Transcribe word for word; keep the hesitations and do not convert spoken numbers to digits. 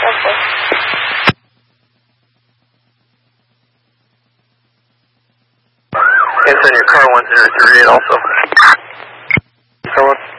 Okay. Can send your car one zero three eight also. Someone?